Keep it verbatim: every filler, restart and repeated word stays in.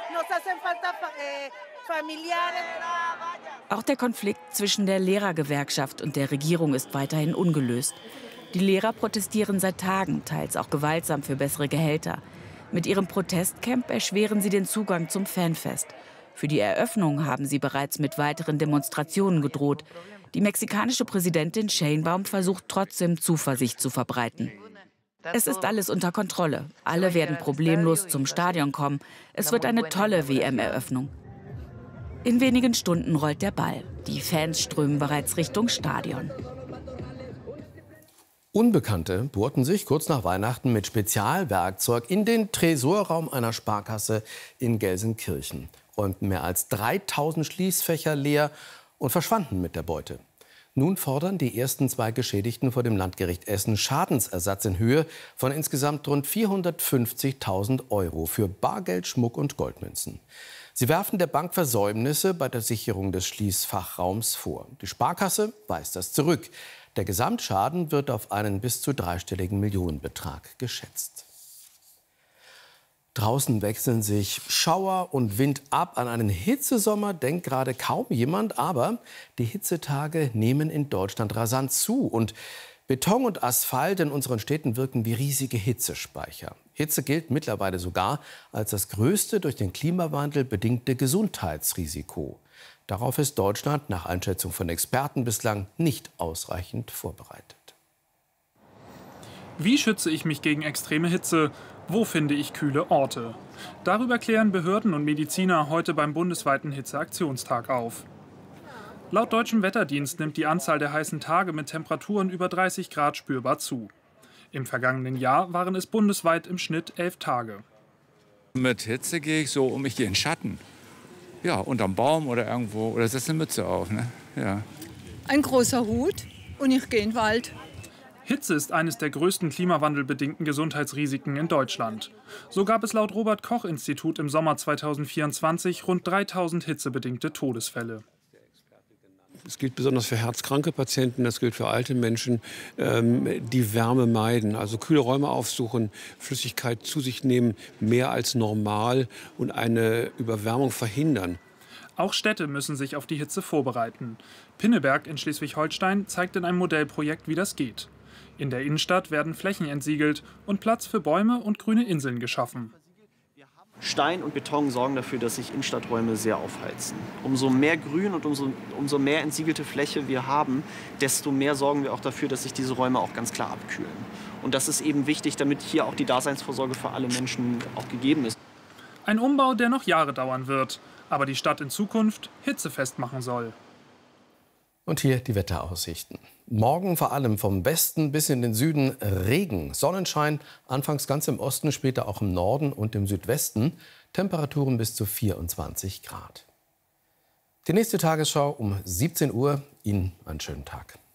Auch der Konflikt zwischen der Lehrergewerkschaft und der Regierung ist weiterhin ungelöst. Die Lehrer protestieren seit Tagen, teils auch gewaltsam für bessere Gehälter. Mit ihrem Protestcamp erschweren sie den Zugang zum Fanfest. Für die Eröffnung haben sie bereits mit weiteren Demonstrationen gedroht. Die mexikanische Präsidentin Sheinbaum versucht trotzdem, Zuversicht zu verbreiten. Es ist alles unter Kontrolle. Alle werden problemlos zum Stadion kommen. Es wird eine tolle W M-Eröffnung. In wenigen Stunden rollt der Ball. Die Fans strömen bereits Richtung Stadion. Unbekannte bohrten sich kurz nach Weihnachten mit Spezialwerkzeug in den Tresorraum einer Sparkasse in Gelsenkirchen, räumten mehr als dreitausend Schließfächer leer und verschwanden mit der Beute. Nun fordern die ersten zwei Geschädigten vor dem Landgericht Essen Schadensersatz in Höhe von insgesamt rund vierhundertfünfzigtausend Euro für Bargeld, Schmuck und Goldmünzen. Sie werfen der Bank Versäumnisse bei der Sicherung des Schließfachraums vor. Die Sparkasse weist das zurück. Der Gesamtschaden wird auf einen bis zu dreistelligen Millionenbetrag geschätzt. Draußen wechseln sich Schauer und Wind ab. An einen Hitzesommer denkt gerade kaum jemand. Aber die Hitzetage nehmen in Deutschland rasant zu. Und Beton und Asphalt in unseren Städten wirken wie riesige Hitzespeicher. Hitze gilt mittlerweile sogar als das größte durch den Klimawandel bedingte Gesundheitsrisiko. Darauf ist Deutschland nach Einschätzung von Experten bislang nicht ausreichend vorbereitet. Wie schütze ich mich gegen extreme Hitze? Wo finde ich kühle Orte? Darüber klären Behörden und Mediziner heute beim bundesweiten Hitzeaktionstag auf. Laut Deutschem Wetterdienst nimmt die Anzahl der heißen Tage mit Temperaturen über dreißig Grad spürbar zu. Im vergangenen Jahr waren es bundesweit im Schnitt elf Tage. Mit Hitze gehe ich so um mich in den Schatten. Ja, unterm Baum oder irgendwo, oder setze eine Mütze auf. Ne? Ja. Ein großer Hut und ich gehe in den Wald. Hitze ist eines der größten klimawandelbedingten Gesundheitsrisiken in Deutschland. So gab es laut Robert-Koch-Institut im Sommer zweitausendvierundzwanzig rund dreitausend hitzebedingte Todesfälle. Es gilt besonders für herzkranke Patienten, das gilt für alte Menschen, ähm, die Wärme meiden, also kühle Räume aufsuchen, Flüssigkeit zu sich nehmen, mehr als normal und eine Überwärmung verhindern. Auch Städte müssen sich auf die Hitze vorbereiten. Pinneberg in Schleswig-Holstein zeigt in einem Modellprojekt, wie das geht. In der Innenstadt werden Flächen entsiegelt und Platz für Bäume und grüne Inseln geschaffen. Stein und Beton sorgen dafür, dass sich Innenstadträume sehr aufheizen. Umso mehr Grün und umso, umso mehr entsiegelte Fläche wir haben, desto mehr sorgen wir auch dafür, dass sich diese Räume auch ganz klar abkühlen. Und das ist eben wichtig, damit hier auch die Daseinsvorsorge für alle Menschen auch gegeben ist. Ein Umbau, der noch Jahre dauern wird, aber die Stadt in Zukunft hitzefest machen soll. Und hier die Wetteraussichten. Morgen vor allem vom Westen bis in den Süden Regen. Sonnenschein, anfangs ganz im Osten, später auch im Norden und im Südwesten. Temperaturen bis zu vierundzwanzig Grad. Die nächste Tagesschau um siebzehn Uhr. Ihnen einen schönen Tag.